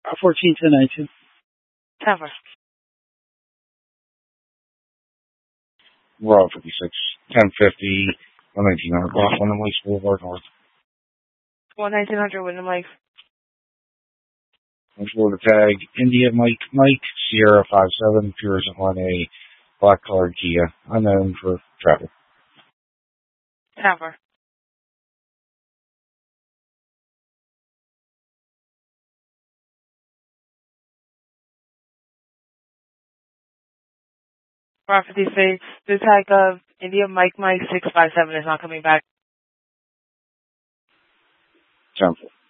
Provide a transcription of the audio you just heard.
14 10 Cover. Route 56, 1050, 1900 block, Wyndham Lakes Boulevard North. 1900 Wyndham Lakes. Florida tag, India Mike, Sierra 57, Pure Atlanta, black colored Kia, unknown for travel. Cover. Route 56, the tag of India Mike 657 is not coming back. Temple.